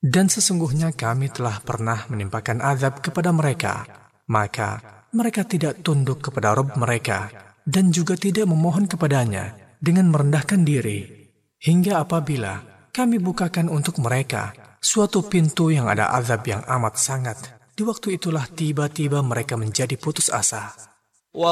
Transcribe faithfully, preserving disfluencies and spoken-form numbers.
Dan sesungguhnya kami telah pernah menimpakan azab kepada mereka, maka mereka tidak tunduk kepada Rabb mereka, dan juga tidak memohon kepadanya dengan merendahkan diri, hingga apabila kami bukakan untuk mereka suatu pintu yang ada azab yang amat sangat, di waktu itulah tiba-tiba mereka menjadi putus asa.